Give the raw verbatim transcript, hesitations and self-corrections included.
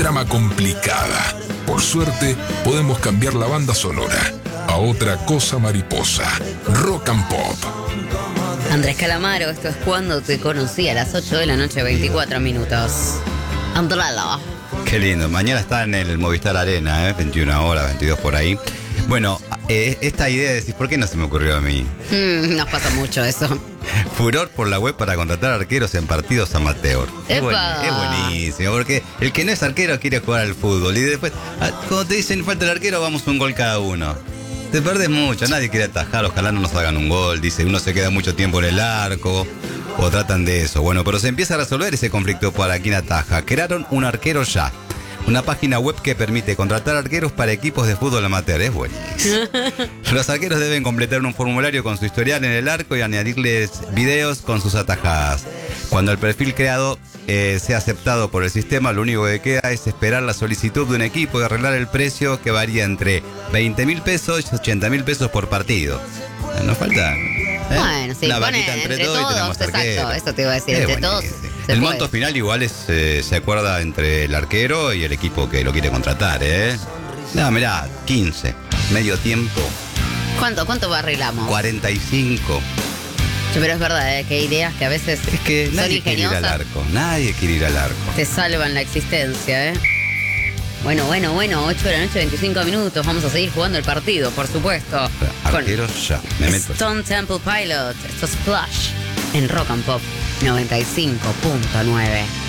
trama complicada. Por suerte, podemos cambiar la banda sonora a otra cosa mariposa. Rock and Pop. Andrés Calamaro, esto es Cuando te conocí, a las ocho de la noche, veinticuatro minutos. Andrala. Qué lindo. Mañana está en el Movistar Arena, ¿eh? veintiuna horas, veintidós por ahí. Bueno, eh, esta idea de decir, ¿por qué no se me ocurrió a mí? Mm, nos pasa mucho eso. Furor por la web para contratar arqueros en partidos amateur. Es, buen, ¡Epa! es buenísimo, porque el que no es arquero quiere jugar al fútbol. Y después, ah, cuando te dicen falta el arquero, vamos un gol cada uno. Te perdés mucho, nadie quiere atajar, ojalá no nos hagan un gol. Dice, uno se queda mucho tiempo en el arco, o tratan de eso. Bueno, pero se empieza a resolver ese conflicto para quien ataja. Crearon un arquero ya. Una página web que permite contratar arqueros para equipos de fútbol amateur. Es buenísimo. Los arqueros deben completar un formulario con su historial en el arco y añadirles videos con sus atajadas. Cuando el perfil creado eh, sea aceptado por el sistema, lo único que queda es esperar la solicitud de un equipo y arreglar el precio, que varía entre veinte mil pesos y ochenta mil pesos por partido. No falta... ¿Eh? Bueno, sí, una pone vaquita entre, entre todos, todos, y tenemos exacto, arquero. eso te iba a decir, Es entre todos buenísimo. se El puede. monto final igual es, eh, se acuerda entre el arquero y el equipo que lo quiere contratar, ¿eh? No, mirá, quince, medio tiempo, ¿Cuánto, cuánto arreglamos? cuarenta y cinco. Sí, pero es verdad, ¿eh? Que hay ideas que a veces Es que son nadie quiere ir al ingeniosas, arco, nadie quiere ir al arco. te salvan la existencia, ¿eh? Bueno, bueno, bueno, ocho de la noche, veinticinco minutos. Vamos a seguir jugando el partido, por supuesto. Arqueros ya, me meto. Stone Temple Pilots, esto es Splash en Rock and Pop noventa y cinco punto nueve.